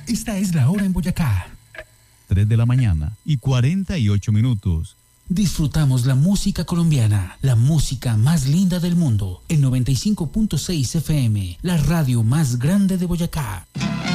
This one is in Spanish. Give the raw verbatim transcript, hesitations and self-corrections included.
Esta es la hora en Boyacá. tres de la mañana y cuarenta y ocho minutos. Disfrutamos la música colombiana, la música más linda del mundo. El noventa y cinco punto seis F M, la radio más grande de Boyacá.